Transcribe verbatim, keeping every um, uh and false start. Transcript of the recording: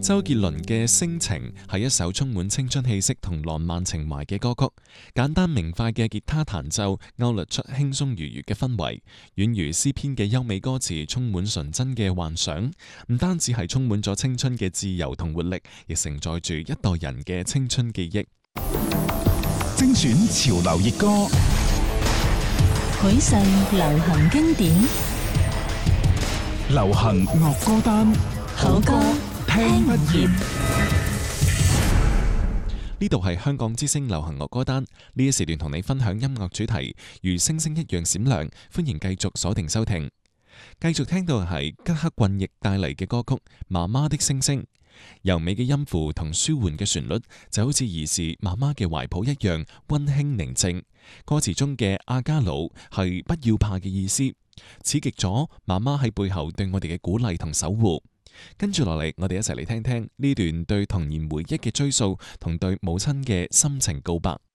周杰倫嘅《星情》係一首充滿青春氣息同浪漫情懷嘅歌曲，簡單明快嘅吉他彈奏勾勒出輕鬆愉悦嘅氛圍，宛如詩篇嘅優美歌詞，充滿純真嘅幻想。唔單止係充滿咗青春嘅自由同活力，亦承載住一代人嘅青春記憶。 精選潮流熱歌， 許世流行經典， 流行樂歌單， 好歌聽不厭。 呢度係香港之聲流行樂歌單，呢一時段同你分享音樂主題，如星星一樣閃亮。歡迎繼續鎖定收聽，繼續聽到係吉克隽逸帶嚟嘅歌曲《媽媽的星星》。柔美嘅音符同舒緩嘅旋律，就好似兒時媽媽嘅懷抱一樣溫馨寧靜。歌詞中嘅阿加魯係不要怕嘅意思，刺激咗媽媽喺背後對我哋嘅鼓勵同守護。跟住落嚟，我哋一齊嚟聽聽呢段對童年回憶嘅追溯同對母親嘅深情告白。